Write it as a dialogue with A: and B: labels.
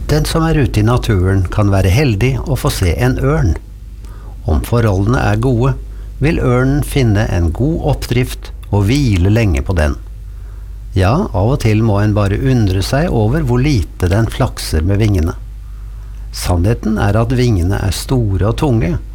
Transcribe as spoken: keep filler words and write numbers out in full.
A: Den som er ute i naturen kan være heldig å få se en ørn. Om forholdene er gode, vil ørnen finne en god oppdrift og hvile lenge på den. Ja, av og til må en bare undre seg over hvor lite den flakser med vingene. Sannheten er at vingene er store og tunge,